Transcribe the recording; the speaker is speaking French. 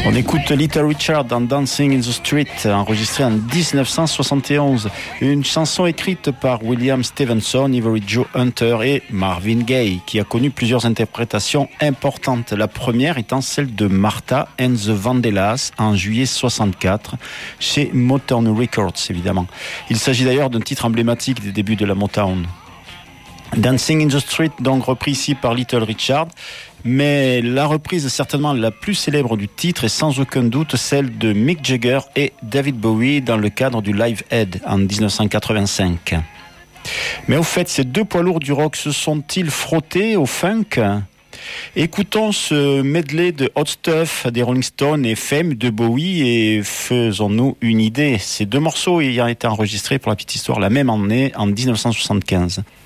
On écoute Little Richard dans Dancing in the Street, enregistré en 1971. Une chanson écrite par William Stevenson, Ivory Joe Hunter et Marvin Gaye, qui a connu plusieurs interprétations importantes. La première étant celle de Martha and the Vandellas en juillet 64, chez Motown Records, évidemment. Il s'agit d'ailleurs d'un titre emblématique des débuts de la Motown. Dancing in the Street, donc repris ici par Little Richard, mais la reprise certainement la plus célèbre du titre est sans aucun doute celle de Mick Jagger et David Bowie dans le cadre du Live Aid en 1985. Mais au fait, ces deux poids lourds du rock se sont-ils frottés au funk ? Écoutons ce medley de Hot Stuff des Rolling Stones et Fame de Bowie et faisons-nous une idée. Ces deux morceaux ayant été enregistrés pour la petite histoire la même année, en 1975.